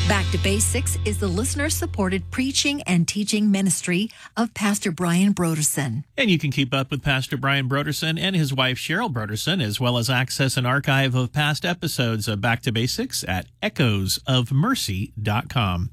Back to Basics is the listener-supported preaching and teaching ministry of Pastor Brian Brodersen. And you can keep up with Pastor Brian Brodersen and his wife Cheryl Brodersen, as well as access an archive of past episodes of Back to Basics at echoesofmercy.com.